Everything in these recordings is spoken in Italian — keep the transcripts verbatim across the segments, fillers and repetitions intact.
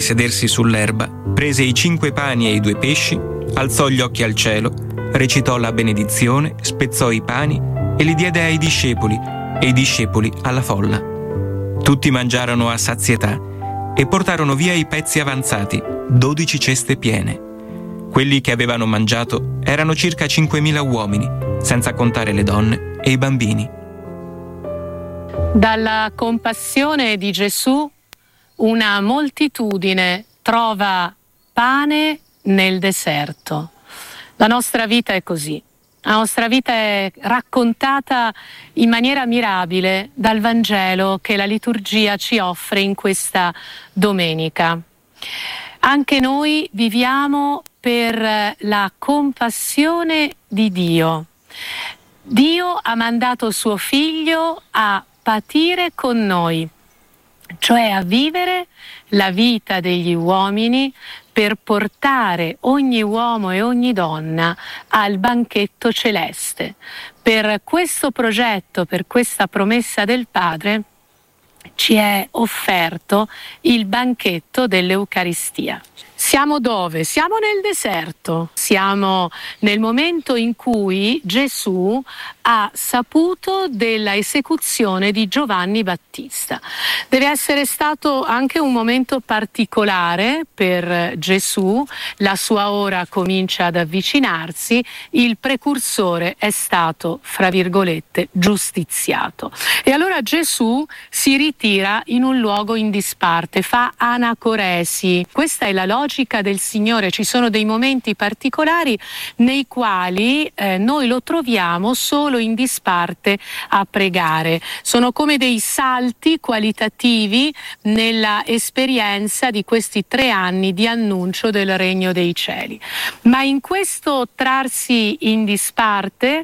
sedersi sull'erba, prese i cinque pani e i due pesci, alzò gli occhi al cielo, recitò la benedizione, spezzò i pani e li diede ai discepoli e i discepoli alla folla. Tutti mangiarono a sazietà e portarono via i pezzi avanzati, dodici ceste piene. Quelli che avevano mangiato erano circa cinquemila uomini, senza contare le donne e i bambini. Dalla compassione di Gesù, una moltitudine trova pane nel deserto. La nostra vita è così. La nostra vita è raccontata in maniera mirabile dal Vangelo che la liturgia ci offre in questa domenica. Anche noi viviamo per la compassione di Dio. Dio ha mandato suo Figlio a patire con noi, cioè a vivere la vita degli uomini per portare ogni uomo e ogni donna al banchetto celeste. Per questo progetto, per questa promessa del Padre, ci è offerto il banchetto dell'Eucaristia. Siamo dove? Siamo nel deserto, siamo nel momento in cui Gesù ha saputo della esecuzione di Giovanni Battista. Deve essere stato anche un momento particolare per Gesù, la sua ora comincia ad avvicinarsi, il precursore è stato, fra virgolette, giustiziato. E allora Gesù si ritira in un luogo in disparte, fa anacoresi. Questa è la logica del Signore, ci sono dei momenti particolari nei quali eh, noi lo troviamo solo in disparte a pregare. Sono come dei salti qualitativi nella esperienza di questi tre anni di annuncio del Regno dei Cieli. Ma in questo trarsi in disparte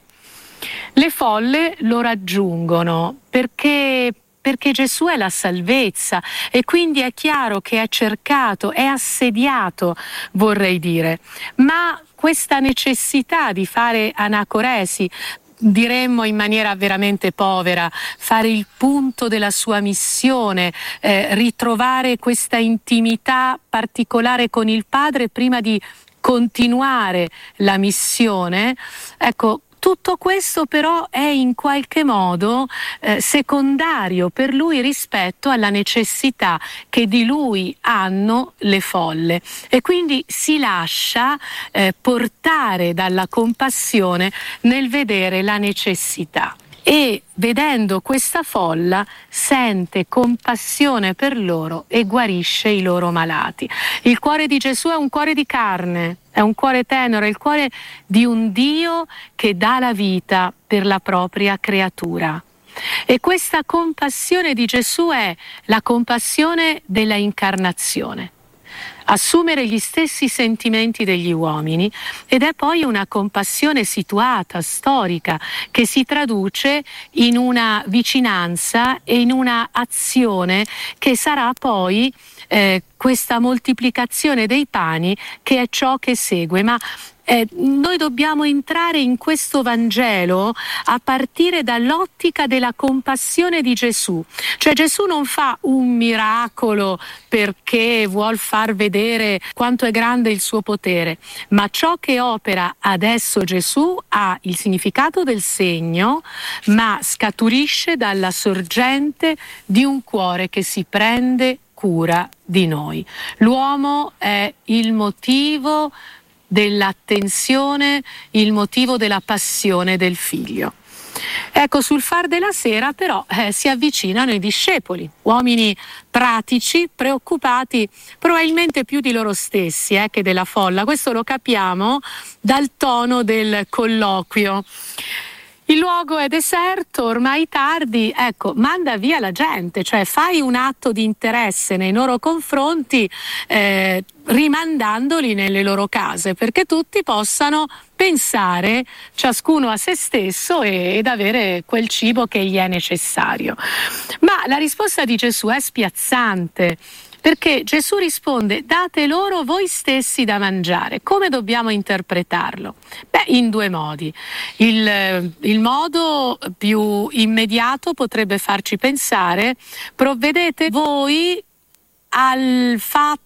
le folle lo raggiungono perché perché Gesù è la salvezza e quindi è chiaro che è cercato, è assediato, vorrei dire. Ma questa necessità di fare anacoresi, diremmo in maniera veramente povera, fare il punto della sua missione, eh, ritrovare questa intimità particolare con il Padre prima di continuare la missione, ecco, tutto questo però è in qualche modo eh, secondario per lui rispetto alla necessità che di lui hanno le folle e quindi si lascia eh, portare dalla compassione nel vedere la necessità. E vedendo questa folla sente compassione per loro e guarisce i loro malati. Il cuore di Gesù è un cuore di carne, è un cuore tenero, è il cuore di un Dio che dà la vita per la propria creatura. E questa compassione di Gesù è la compassione della incarnazione. Assumere gli stessi sentimenti degli uomini ed è poi una compassione situata, storica, che si traduce in una vicinanza e in una azione che sarà poi eh, questa moltiplicazione dei pani che è ciò che segue. Ma Eh, noi dobbiamo entrare in questo Vangelo a partire dall'ottica della compassione di Gesù. Cioè Gesù non fa un miracolo perché vuol far vedere quanto è grande il suo potere, ma ciò che opera adesso Gesù ha il significato del segno, ma scaturisce dalla sorgente di un cuore che si prende cura di noi. L'uomo è il motivo dell'attenzione, il motivo della passione del figlio. Ecco, sul far della sera però eh, si avvicinano i discepoli, uomini pratici, preoccupati probabilmente più di loro stessi eh, che della folla. Questo lo capiamo dal tono del colloquio. Il luogo è deserto, ormai tardi, ecco, manda via la gente, cioè fai un atto di interesse nei loro confronti eh, rimandandoli nelle loro case, perché tutti possano pensare ciascuno a se stesso e, ed avere quel cibo che gli è necessario. Ma la risposta di Gesù è spiazzante, perché Gesù risponde: date loro voi stessi da mangiare. Come dobbiamo interpretarlo? Beh, in due modi. Il, il modo più immediato potrebbe farci pensare: provvedete voi al fatto